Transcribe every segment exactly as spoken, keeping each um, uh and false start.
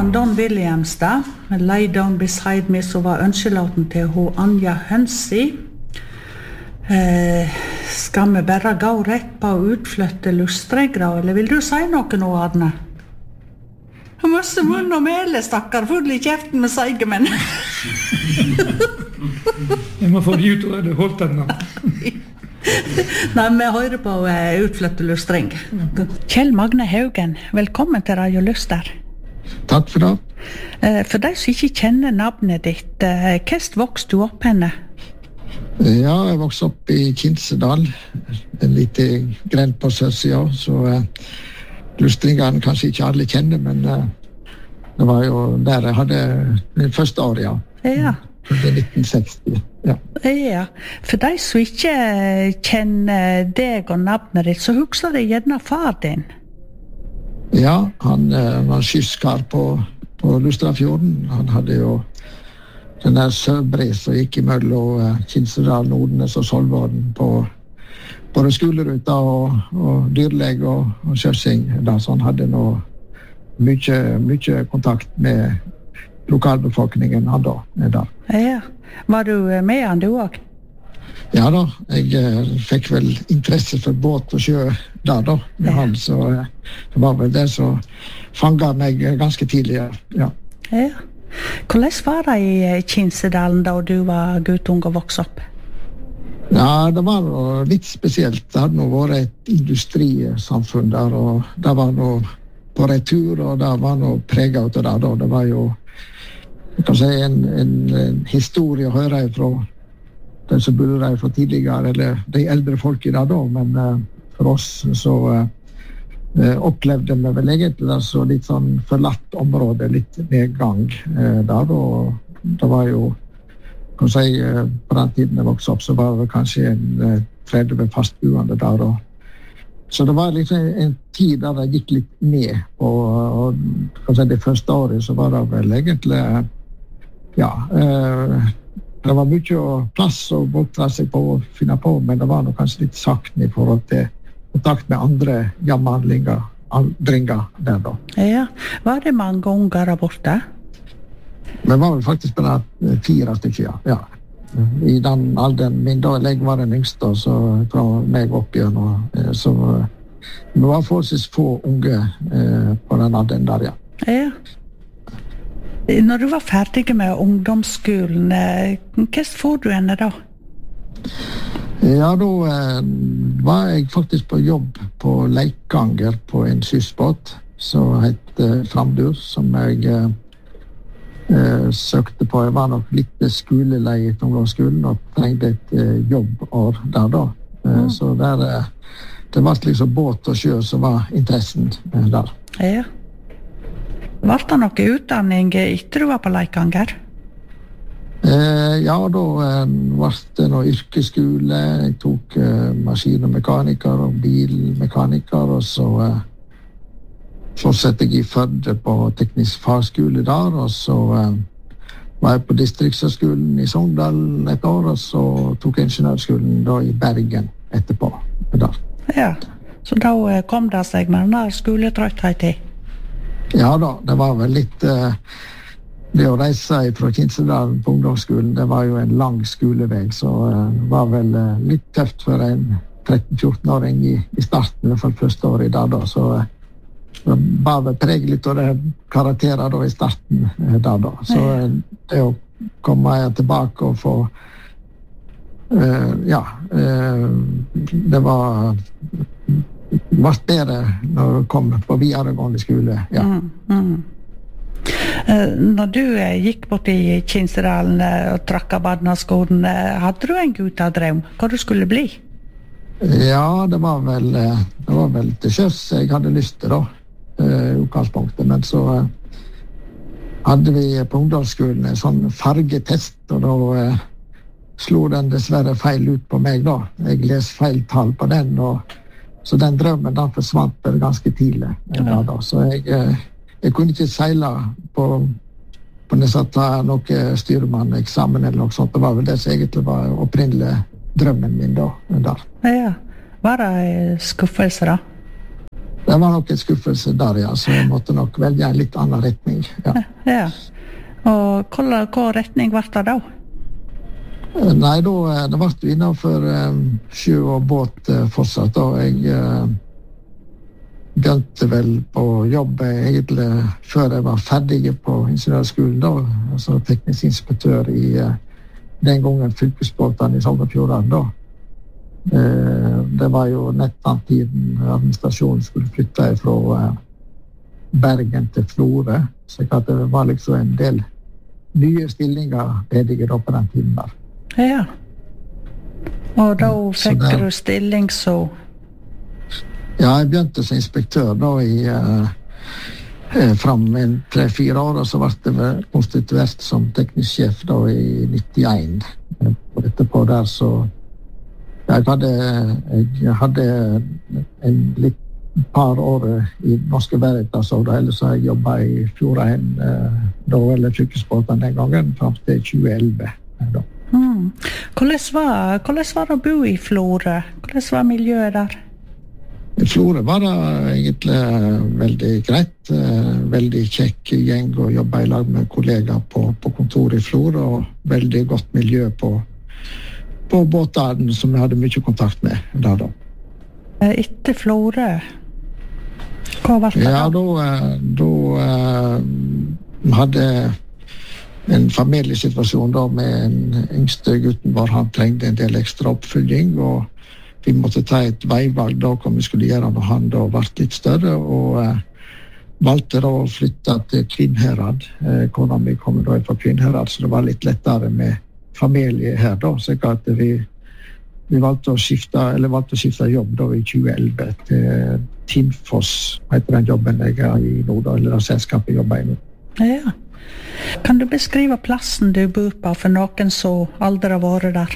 han Don Williams da, med Lay Down Beside Me, så var ønskelåten til hun Anja Hønsi. Eh, skal vi bare gå rett på å utflytte lustregra, eller vil du si noe nå, Arne? Han masse munn og mele, stakkar, full i kjeften med seigemenn. Jeg må få det ut og det holdt den. Nei, vi hører på uh, utflytte lustreng. Kjell Magne Haugen, velkommen til Radio Luster. Takk for det. Uh, for de som ikke kjenner navnet ditt, uh, hvordan vokste du opp henne? Ja, jeg vokste opp i Kinsedal, en liten grend på sørsida, så uh, lustringene kanskje ikke alle kjenner, men uh, det var jo der jeg hadde min første år, ja. Ja. Det nitten seksti, ja. Ja, for de som ikke kjenner deg og navnet ditt, så husker de gjerne far din. Ja, han uh, var skyskar på, på Lustrafjorden. Han hadde jo den der Søbris som gikk imellom uh, Kinsedal, Nordnes og Solvården på både skoleruta og, og dyrleg og, og kjørsing. Da, så han hadde nå mye, mye kontakt med lokalbefolkningen han da er der. Ja, var du med han du også? Ja da, jeg eh, fikk vel interesse for båt og sjø der da, med ja. Han, så eh, det var vel det som fanget meg ganske tidlig, ja. Ja. Hvordan var det i Kinsedalen da du var guttung og vokste opp? Ja, det var noe litt spesielt. Det hadde nå vært et industrisamfunn der, og det var noe på retur, og det var noe preget av det der da. Det var jo jeg kan si en, en, en historie å høre fra den som bodde der fra tidligere, eller de eldre folk i det da, men uh, for oss så uh, opplevde vi vel egentlig det så litt sånn forlatt område, litt nedgang uh, der, og det var jo, kan si, uh, på den tiden jeg vokste opp, så var det kanskje en uh, tretti fastboende der, og så det var liksom en tid der det gikk litt ned, og, og kan si, det første året så var det vel egentlig ja, eh, det var mye plass å bortre seg på og finne på, men det var nok kanskje litt sakten i forhold til kontakt med andre jammerhandlinger, aldringer der da. Ja, var det mange unger der borte? Det var vel faktisk bare fire stykker, ja. I den alderen min da, jeg var den yngste, så fra meg opp igjen, og, så det var forholdsvis få unge eh, på den alderen der, ja. Ja. Når du var ferdig med ungdomsskolen, hva får du henne da? Ja, da eh, var jeg faktisk på jobb på Leikanger på en skyssbåt som heter Framdur, som jeg eh, eh, søkte på. Jeg var nok litt skolelei i ungdomsskolen og trengte et eh, jobbår der da. Eh, mm. Så der, eh, det var liksom båt og sjø som var interessen eh, der. Ja. Var det noe utdanning etter du var på Leikanger? Eh, ja, da eh, var det noe yrkesskole. Jeg tok eh, maskin- og mekaniker og bilmekaniker, og så eh, fortsatte jeg i Førde på teknisk fagskole der, og så eh, var jeg på distriktshøgskolen i Sogndal et år, og så tok jeg ingeniørskolen da i Bergen etterpå. Der. Ja, så da eh, kom det seg med den der skoletrøtthet i? Ja da, det var vel litt uh, det å reise fra Kinsedal på ungdomsskolen, det var jo en lang skoleveg, så uh, det var vel uh, litt tøft for en tretten-fjorten-åring i, i starten, i hvert fall første året der da, så uh, det var vel preg litt av det karakterer da i starten uh, der da, så uh, det å komme tilbake og få uh, ja, uh, det var var bedre når du kom på videregående skole, ja. Mm, mm. Uh, når du uh, gikk bort i Kinsedalen uh, og trakk av badnaskolen, uh, hadde du en guttadrøm hva du skulle bli? Ja, det var vel, uh, det var vel til sjøs jeg hadde lyst til da, uh, i utgangspunktet, men så uh, hadde vi på ungdomsskolen en sånn fargetest, og da uh, slo den dessverre feil ut på meg da. Jeg les feil tall på den, og så den drømmen den forsvant vel ganske tidlig. Ja. Da, så jeg, jeg kunne ikke seile på, på nesten ta noe styrmann-eksamen eller noe sånt. Det var vel det som egentlig var opprinnelig drømmen min da. Der. Ja, var det skuffelse da? Det var nok en skuffelse der, ja, så jeg måtte nok velge en litt annen retning. Ja. Ja. Og hva, hva retning var det da? Nei, da, det var jo innenfor um, sjø og båt uh, fortsatt, da. Jeg uh, begynte vel på jobb egentlig før jeg var ferdig på ingeniørskolen da, altså teknisk inspektør i uh, den gangen fylkesbåten i Sogn og Fjordane da. Uh, det var jo nettopp tiden administrasjonen skulle flytte fra uh, Bergen til Florø, så det var liksom en del nye stillinger ledige da på den tiden der. Ja. Og da fikk der, du stilling så... Ja, jeg begynte som inspektør da i uh, fram en tre-fire år, og så ble jeg konstituert som teknisk sjef da i nittien. Og etterpå der så... Jeg hadde, jeg hadde en litt par år i Norske Veritas, og da ellers har jeg jobbet i Fjordheim, uh, da, eller fylkesbåten den gangen, fram til tjue elleve. Da. Mm. Hvordan var, hvordan var det å bo i Florø? Hvordan var miljøet der? I Florø var det egentlig veldig greit. Veldig kjekk gjeng å jobbe i lag med kollegaer på, på kontoret i Florø, og veldig godt miljø på, på båten som jeg hadde mye kontakt med der da. Etter Florø, hva var det da? Ja, da, da hadde en familiesituasjon da med en yngste gutten var, han trengte en del ekstra oppfølging, og vi måtte ta et veivalg da, hva vi skulle gjøre når han da ble litt større, og eh, valgte da å flytte til Kvinnherad. Eh, kona mi kom da fra Kvinnherad, så det var litt lettere med familie her da, så at vi, vi valgte å skifte, eller valgte å skifte jobb da i tjue elleve til Tinfoss, heter den jobben jeg er i nå da, eller det selskapet jeg jobber i nå. Ja. Kan du beskrive plassen du bor på for noen som aldri har vært der?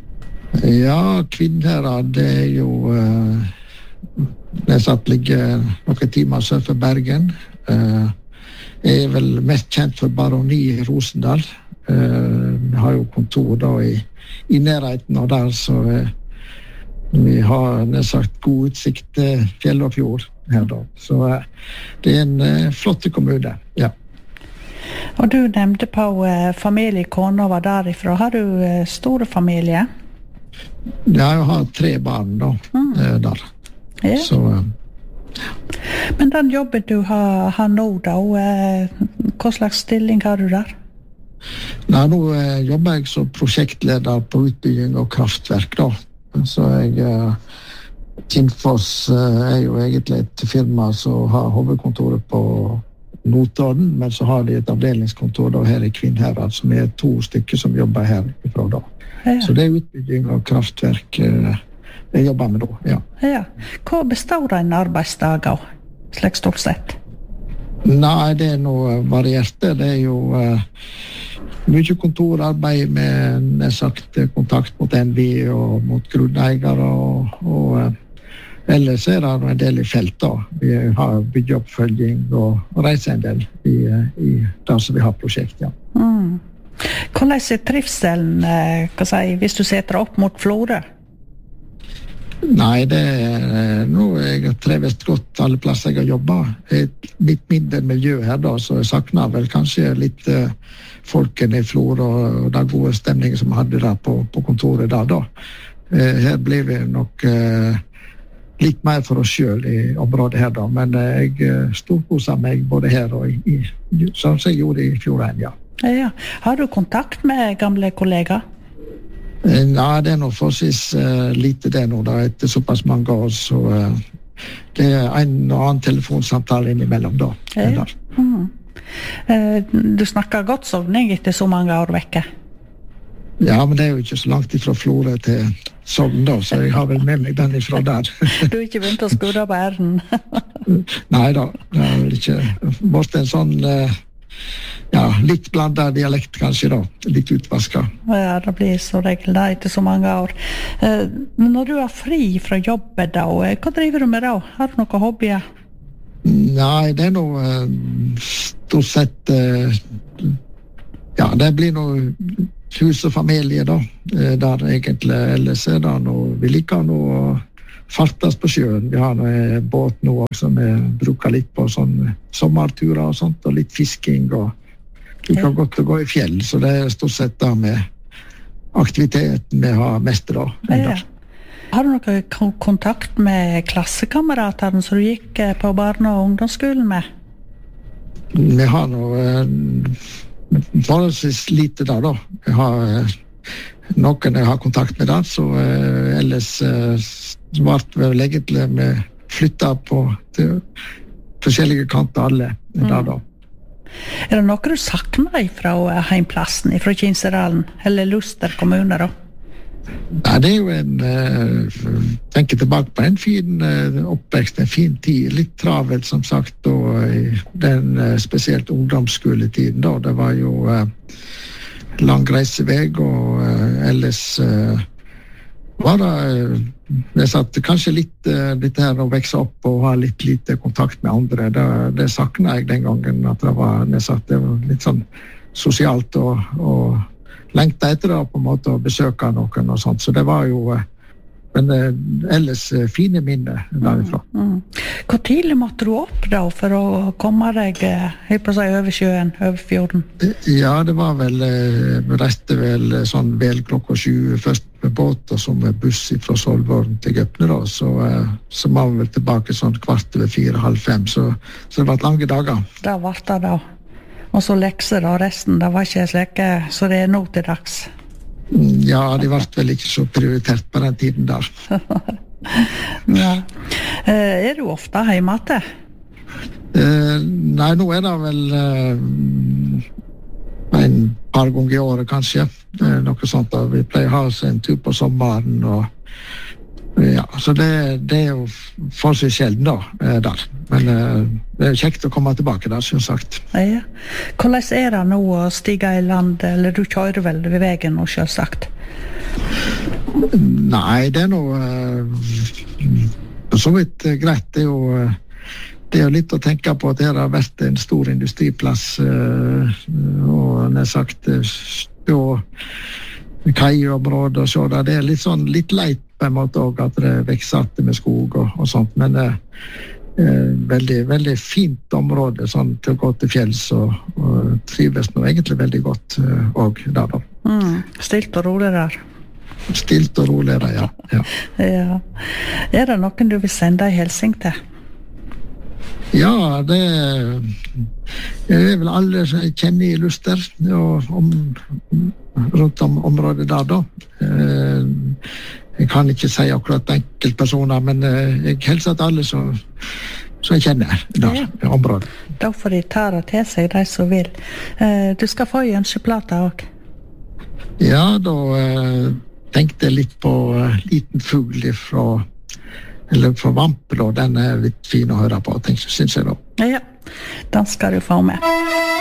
Ja, Kvinnherad, det er jo uh, det satt ligger noen timer sør for Bergen. Uh, jeg er vel mest kjent for Baroni i Rosendal. Uh, vi har jo kontor da i, i nærheten av der, så uh, vi har nedsagt god utsikt til fjell og fjord her da. Så uh, det er en uh, flott kommune, ja. Og du nevnte på uh, familie, kona var derifra. Har du uh, store familie? Ja, jeg har tre barn da, mm. uh, der. Ja. Så, uh, Men den jobben du har, har nå da, uh, hva slags stilling har du der? Nei, nå uh, jobber jeg som prosjektleder på utbygging og kraftverk da. Så jeg... Uh, Tinfoss uh, er jo egentlig et firma som har hovedkontoret på Notodden, men så har de et avdelingskontor da her i Kvinnherad, som er to stykker som jobber her ifra da. Ja. Så det er utbygging av kraftverk uh, jeg jobber med da, ja. Ja. Hva består en arbeidsdag av, slik stort sett? Nei, det er noe variert. Det er jo uh, mye kontorarbeid med nedsagt kontakt mot N V og mot grunneiere og, og uh, ellers er det en del i felt da. Vi har byggeoppfølging og reiser en del i, i der som vi har prosjekt, ja. Mm. Hvordan er trivselen, hva si, hvis du setter opp mot Florø? Nei, det er noe jeg har trives godt alle plasser jeg har jobbet. Et litt mindre miljø her da, så jeg savner vel kanskje litt uh, folken i Florø og den gode stemningen som vi hadde der på, på kontoret der da. Uh, her blir vi nok... Uh, litt mer for oss selv i området her da, men jeg storkoser meg både her og i, i som jeg gjorde i Fjordheim, ja. Ja. Har du kontakt med gamle kollegaer? Nei, det er noe forholdsvis uh, lite det nå da, etter såpass mange år, så uh, det er en og annen telefonsamtale innimellom da. Ja. Mm. Uh, du snakker godt sogning etter så mange år vekke? Ja, men det er jo ikke så langt ifra Florø til Sogn da, så jeg har vel med meg den ifra der. Du har ikke begynt å skudde på æren? Nei da, det er vel ikke vært en sånn, ja, litt blandet dialekt kanskje da, litt utvasket. Ja, det blir så regel da, etter så mange år. Når du er fri fra jobbet da, hva driver du med da? Har du noen hobbyer? Nei, det er noe stort sett, ja, det blir noe hus og familie da, der egentlig ellers er det noe, vi liker noe fartes på sjøen. Vi har en båt nå også, som vi bruker litt på sånn sommerturer og sånt, og litt fisking, og vi kan godt gå i fjell, så det er stort sett da med aktiviteten vi har mest da. Ja. Har du noen kontakt med klassekameratene som du gikk på barne- og ungdomsskolen med? Vi har noe forholdsvis lite da da. Vi har noen jeg har kontakt med da, så uh, ellers uh, svart vi egentlig med flyttet på til forskjellige kanter alle mm. da da. Er det noe du savner fra heimplassen, fra Kinserdalen, eller Luster kommune da? Ja, det er jo en, uh, tenker tilbake på en fin uh, oppvekst, en fin tid, litt travelt som sagt, og uh, den uh, spesielt ungdomsskoletiden da, det var jo uh, lang reiseveg, og uh, ellers uh, var det uh, jeg satt kanskje litt uh, litt her å vekse opp og ha litt lite kontakt med andre. Det, det savnet jeg den gangen, at det var, jeg satt, det var litt sånn sosialt og, og lengte etter det på en måte å besøke noen og sånt, så det var jo uh, men uh, ellers uh, fine minner derifra. Mm, mm. Hvor tidlig måtte du opp da for å komme deg jeg på seg over sjøen, over fjorden? Ja, det var vel vi reiste vel sånn vel klokka sju først med båt og så med buss fra Solvorn til Gøpne da, så, så var vi vel tilbake sånn kvart over fire, halv fem, så, så det var lange dager. Det var det da. Og så lekser da resten, det var ikke slekke, så det er nå til dags. Ja, de var vel ikke så prioritert på den tiden der. Ja. Er du ofte hjemme til? Uh, nei, nå er det vel uh, en par ganger i året kanskje. Uh, noe sånt da. Vi pleier å ha oss en tur på sommeren. Og, uh, ja, så det, det er jo forholdsvis sjelden da, uh, der. Men uh, det er kjekt å komme tilbake der, som sagt. Ja. Hvordan er det nå å stige i land, eller du kjører vel ved veien nå, selvsagt? Nei, det er noe uh, så vidt uh, greit. Det er jo uh, det er jo litt å tenke på at det har vært en stor industriplass uh, og nær sagt stå kaiområder og så der. Det er litt sånn litt leit på en måte også, at det vekser att med skog og, og sånt, men uh, uh, veldig, veldig fint område sånn til å gå til fjells og, og trives nå egentlig veldig godt uh, også der da. Mm, stilt og rolig der. Stilt og rolig der, ja. Ja. Ja. Er det noen du vil sende en hilsing til? Ja, det er vel alle som jeg kjenner i Luster og om, rundt om området der da. Jeg kan ikke si akkurat enkeltpersoner, men jeg hilser til alle som, som jeg kjenner der, ja. I området. Da får de ta det til seg, de som vil. Du skal få en ønskeplate også. Ja, da tenkte jeg litt på liten fugl fra eller fra Vampel, og den er litt fin å høre på, synes jeg da. Ja, den skal du få med.